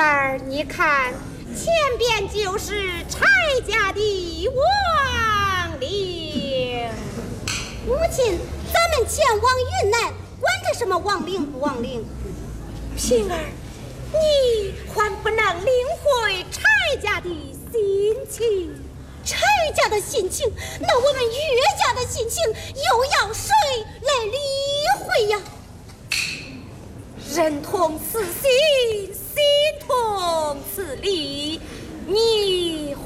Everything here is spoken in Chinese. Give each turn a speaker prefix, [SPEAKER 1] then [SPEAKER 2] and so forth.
[SPEAKER 1] 儿，你看，前边就是柴家的亡灵。
[SPEAKER 2] 母亲，咱们前往云南，管他什么亡灵不亡灵。
[SPEAKER 1] 平儿，你还不能领会柴家的心情。
[SPEAKER 2] 柴家的心情，那我们岳家的心情又要谁来理会呀？
[SPEAKER 1] 人同此心，心同此理，你